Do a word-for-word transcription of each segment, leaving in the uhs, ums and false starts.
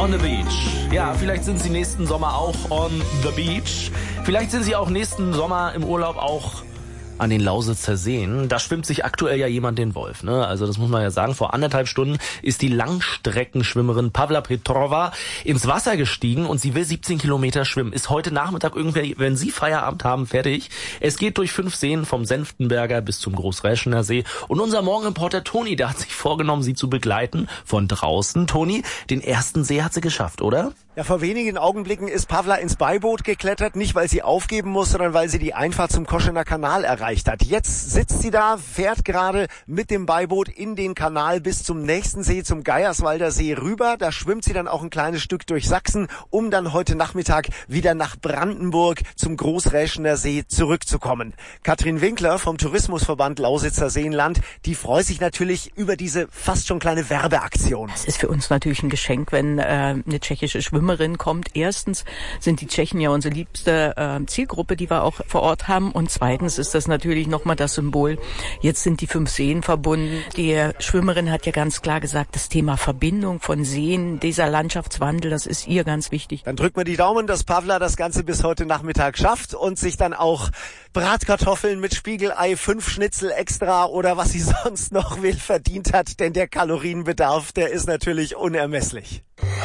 On the beach. Ja, vielleicht sind Sie nächsten Sommer auch on the beach. Vielleicht sind Sie auch nächsten Sommer im Urlaub auch an den Lausitzer Seen. Da schwimmt sich aktuell ja jemand den Wolf, ne? Also das muss man ja sagen. Vor anderthalb Stunden ist die Langstreckenschwimmerin Pavla Petrova ins Wasser gestiegen und sie will siebzehn Kilometer schwimmen. Ist heute Nachmittag irgendwie, wenn Sie Feierabend haben, fertig. Es geht durch fünf Seen vom Senftenberger bis zum Großräschener See. Und unser Morgenreporter Toni, der hat sich vorgenommen, sie zu begleiten von draußen. Toni, den ersten See hat sie geschafft, oder? Ja, vor wenigen Augenblicken ist Pavla ins Beiboot geklettert, nicht weil sie aufgeben muss, sondern weil sie die Einfahrt zum Koschener Kanal erreicht hat. Jetzt sitzt sie da, fährt gerade mit dem Beiboot in den Kanal bis zum nächsten See, zum Geierswalder See rüber. Da schwimmt sie dann auch ein kleines Stück durch Sachsen, um dann heute Nachmittag wieder nach Brandenburg zum Großräschener See zurückzukommen. Katrin Winkler vom Tourismusverband Lausitzer Seenland, die freut sich natürlich über diese fast schon kleine Werbeaktion. Das ist für uns natürlich ein Geschenk, wenn äh, eine tschechische Schwimmerin kommt. Erstens sind die Tschechen ja unsere liebste äh, Zielgruppe, die wir auch vor Ort haben. Und zweitens ist das natürlich nochmal das Symbol. Jetzt sind die fünf Seen verbunden. Die Schwimmerin hat ja ganz klar gesagt, das Thema Verbindung von Seen, dieser Landschaftswandel, das ist ihr ganz wichtig. Dann drücken wir die Daumen, dass Pavla das Ganze bis heute Nachmittag schafft und sich dann auch Bratkartoffeln mit Spiegelei, fünf Schnitzel extra oder was sie sonst noch will, verdient hat. Denn der Kalorienbedarf, der ist natürlich unermesslich.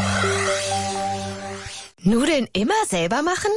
Nudeln immer selber machen?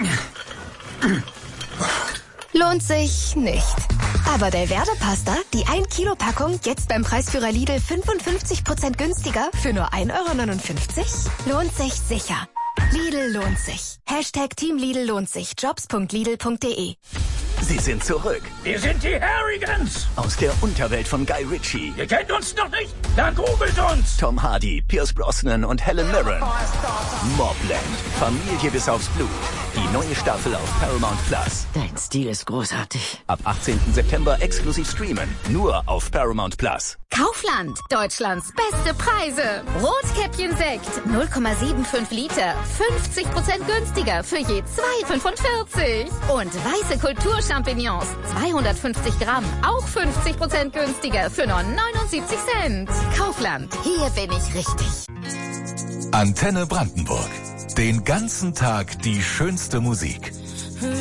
Lohnt sich nicht. Aber der Werdepasta, die ein Kilo Packung, jetzt beim Preisführer Lidl fünfundfünfzig Prozent günstiger für nur ein Euro neunundfünfzig? Lohnt sich sicher. Lidl lohnt sich. Hashtag Team Lidl lohnt sich. Jobs punkt lidl punkt de. Sie sind zurück. Wir sind die Harrigans. Aus der Unterwelt von Guy Ritchie. Ihr kennt uns noch nicht? Dann googelt uns. Tom Hardy, Pierce Brosnan und Helen Mirren. Mobland. Familie bis aufs Blut. Die neue Staffel auf Paramount Plus. Dein Stil ist großartig. Ab achtzehnten September exklusiv streamen. Nur auf Paramount Plus. Kaufland. Deutschlands beste Preise. Rotkäppchen Sekt. null Komma fünfundsiebzig Liter. fünfzig Prozent günstiger für je zwei Komma fünfundvierzig. Und weiße Kulturchampignons. zweihundertfünfzig Gramm. Auch fünfzig Prozent günstiger für nur neunundsiebzig Cent. Kaufland. Hier bin ich richtig. Antenne Brandenburg. Den ganzen Tag die schönste Musik.